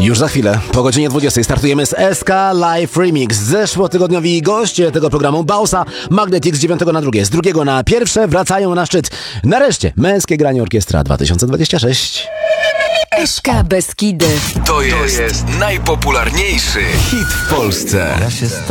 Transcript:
Już za chwilę, po godzinie 20 startujemy z SK Live Remix. Zeszłotygodniowi goście tego programu Bausa, Magnetic z 9 na 2, z 2 na 1 wracają na szczyt. Nareszcie, męskie granie orkiestra 2026. SK Beskidy. To jest najpopularniejszy hit w Polsce.